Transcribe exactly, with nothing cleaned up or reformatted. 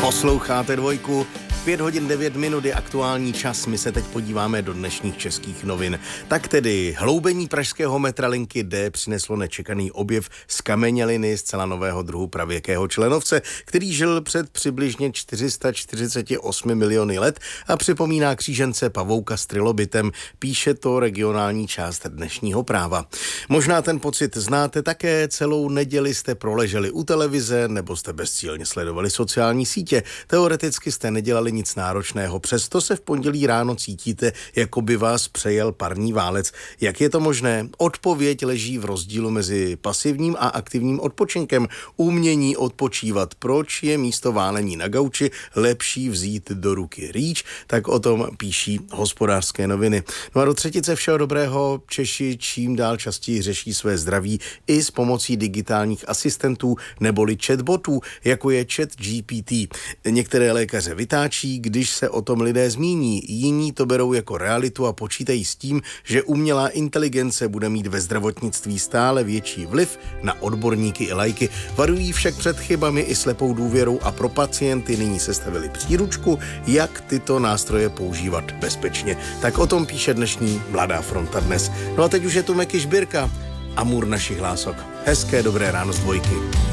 Posloucháte Dvojku, pět hodin devět minut je aktuální čas, my se teď podíváme do dnešních českých novin. Tak tedy, hloubení pražského metra linky D přineslo nečekaný objev zkameněliny zcela nového druhu pravěkého členovce, který žil před přibližně čtyři sta čtyřicet osm miliony let a připomíná křížence pavouka s trilobitem, píše to regionální část dnešního Práva. Možná ten pocit znáte také, celou neděli jste proleželi u televize nebo jste bezcílně sledovali sociální sítě. Teoreticky jste nedělali nic náročného, přesto se v pondělí ráno cítíte, jako by vás přejel parní válec. Jak je to možné? Odpověď leží v rozdílu mezi pasivním a aktivním odpočinkem. Umění odpočívat. Proč je místo válení na gauči lepší vzít do ruky rýč? Tak o tom píší Hospodářské noviny. No a do třetice všeho dobrého Češi čím dál častěji řeší své zdraví i s pomocí digitálních asistentů neboli chatbotů, jako je ChatGPT. Některé lékaře vytáčí, když se o tom lidé zmíní, jiní to berou jako realitu a počítají s tím, že umělá inteligence bude mít ve zdravotnictví stále větší vliv na odborníky i lajky. Varují však před chybami i slepou důvěrou a pro pacienty nyní sestavili příručku, jak tyto nástroje používat bezpečně. Tak o tom píše dnešní Mladá fronta dnes. No a teď už je tu Meky Žbírka a můr našich hlások. Hezké dobré ráno z Dvojky.